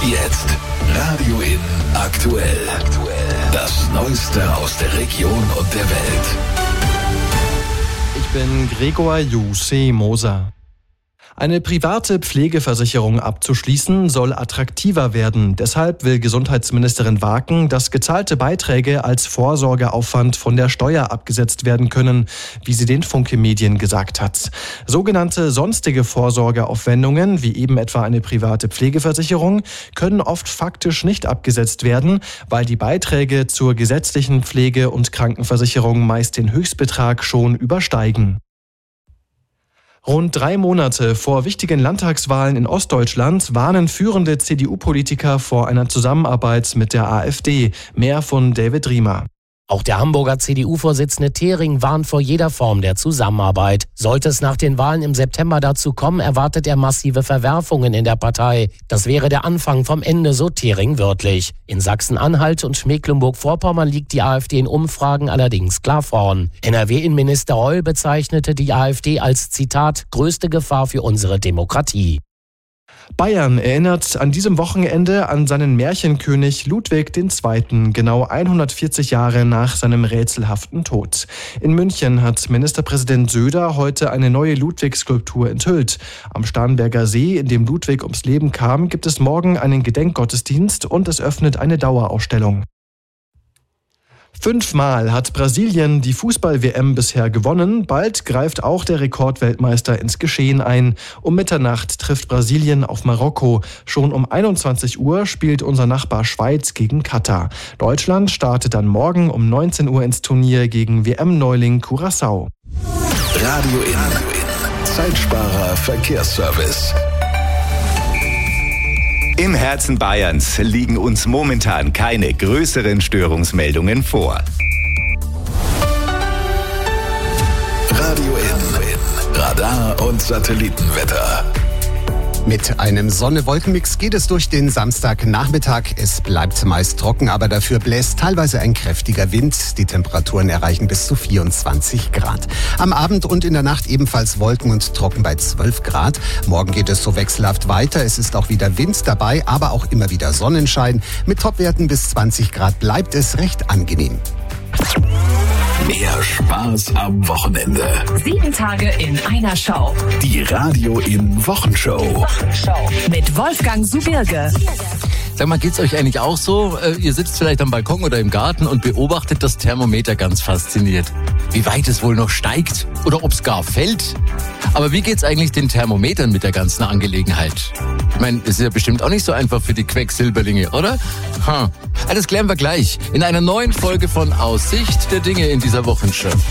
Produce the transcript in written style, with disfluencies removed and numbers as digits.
Jetzt Radio In aktuell. Das Neueste aus der Region und der Welt. Ich bin Gregor Juseh-Moser. Eine private Pflegeversicherung abzuschließen soll attraktiver werden. Deshalb will Gesundheitsministerin Waken, dass gezahlte Beiträge als Vorsorgeaufwand von der Steuer abgesetzt werden können, wie sie den Funke Medien gesagt hat. Sogenannte sonstige Vorsorgeaufwendungen, wie eben etwa eine private Pflegeversicherung, können oft faktisch nicht abgesetzt werden, weil die Beiträge zur gesetzlichen Pflege- und Krankenversicherung meist den Höchstbetrag schon übersteigen. Rund 3 Monate vor wichtigen Landtagswahlen in Ostdeutschland warnen führende CDU-Politiker vor einer Zusammenarbeit mit der AfD. Mehr von David Riemer. Auch der Hamburger CDU-Vorsitzende Thering warnt vor jeder Form der Zusammenarbeit. Sollte es nach den Wahlen im September dazu kommen, erwartet er massive Verwerfungen in der Partei. Das wäre der Anfang vom Ende, so Thering wörtlich. In Sachsen-Anhalt und Mecklenburg-Vorpommern liegt die AfD in Umfragen allerdings klar vorn. NRW-Innenminister Reul bezeichnete die AfD als, Zitat, größte Gefahr für unsere Demokratie. Bayern erinnert an diesem Wochenende an seinen Märchenkönig Ludwig II., genau 140 Jahre nach seinem rätselhaften Tod. In München hat Ministerpräsident Söder heute eine neue Ludwig-Skulptur enthüllt. Am Starnberger See, in dem Ludwig ums Leben kam, gibt es morgen einen Gedenkgottesdienst und es öffnet eine Dauerausstellung. 5-mal hat Brasilien die Fußball-WM bisher gewonnen. Bald greift auch der Rekordweltmeister ins Geschehen ein. Um Mitternacht trifft Brasilien auf Marokko. Schon um 21 Uhr spielt unser Nachbar Schweiz gegen Katar. Deutschland startet dann morgen um 19 Uhr ins Turnier gegen WM-Neuling Curaçao. Radio In. Zeitsparer Verkehrsservice. Im Herzen Bayerns liegen uns momentan keine größeren Störungsmeldungen vor. Radio In. Radar und Satellitenwetter. Mit einem Sonne-Wolken-Mix geht es durch den Samstagnachmittag. Es bleibt meist trocken, aber dafür bläst teilweise ein kräftiger Wind. Die Temperaturen erreichen bis zu 24 Grad. Am Abend und in der Nacht ebenfalls Wolken und trocken bei 12 Grad. Morgen geht es so wechselhaft weiter. Es ist auch wieder Wind dabei, aber auch immer wieder Sonnenschein. Mit Topwerten bis 20 Grad bleibt es recht angenehm. Mehr Spaß am Wochenende. 7 Tage in einer Show. Die Radio In Wochenshow. Mit Wolfgang Subirge. Sag mal, geht's euch eigentlich auch so? Ihr sitzt vielleicht am Balkon oder im Garten und beobachtet das Thermometer ganz fasziniert. Wie weit es wohl noch steigt oder ob es gar fällt. Aber wie geht's eigentlich den Thermometern mit der ganzen Angelegenheit? Ich meine, es ist ja bestimmt auch nicht so einfach für die Quecksilberlinge, oder? Das klären wir gleich in einer neuen Folge von Aus Sicht der Dinge in dieser Wochenshow.